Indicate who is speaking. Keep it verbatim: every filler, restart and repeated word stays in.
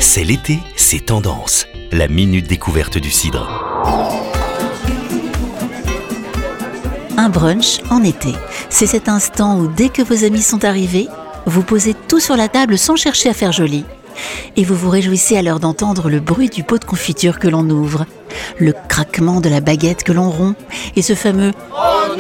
Speaker 1: C'est l'été, c'est tendance. La minute découverte du cidre.
Speaker 2: Un brunch en été. C'est cet instant où, dès que vos amis sont arrivés, vous posez tout sur la table sans chercher à faire joli. Et vous vous réjouissez alors d'entendre le bruit du pot de confiture que l'on ouvre, le craquement de la baguette que l'on rompt et ce fameux « Oh non !»